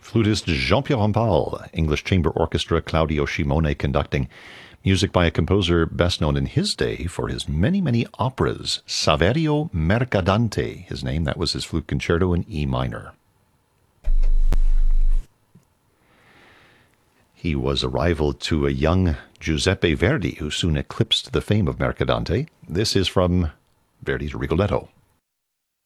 Flutist Jean-Pierre Rampal, English Chamber Orchestra, Claudio Scimone conducting. Music by a composer best known in his day for his many, many operas. Saverio Mercadante, his name, that was his flute concerto in E minor. He was a rival to a young Giuseppe Verdi, who soon eclipsed the fame of Mercadante. This is from Verdi's Rigoletto.